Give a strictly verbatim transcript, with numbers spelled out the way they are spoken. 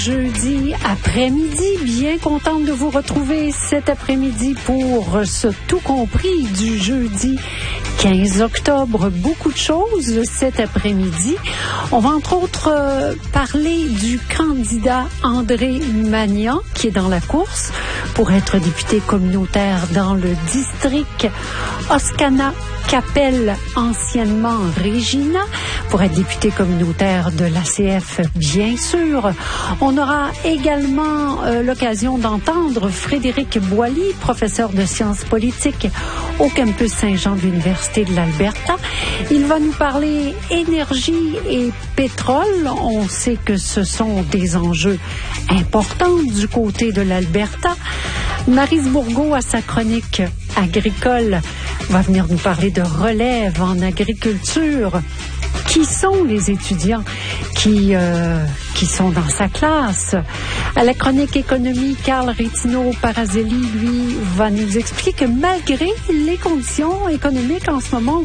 Jeudi après-midi, bien contente de vous retrouver cet après-midi pour ce tout compris du jeudi quinze octobre. Beaucoup de choses cet après-midi. On va entre autres euh, parler du candidat André Magnan qui est dans la course pour être député communautaire dans le district. Oscana Capel, anciennement Régina, pour être député communautaire de l'A C F, bien sûr. On aura également euh, l'occasion d'entendre Frédéric Boily, professeur de sciences politiques au campus Saint-Jean de l'Université de l'Alberta. Il va nous parler énergie et pétrole. On sait que ce sont des enjeux importants du côté de l'Alberta. Maryse Bourgault, à sa chronique agricole, va venir nous parler de relève en agriculture. Qui sont les étudiants qui, euh, qui sont dans sa classe? À la chronique économie, Carl Rétino-Parazelli, lui, va nous expliquer que malgré les conditions économiques en ce moment,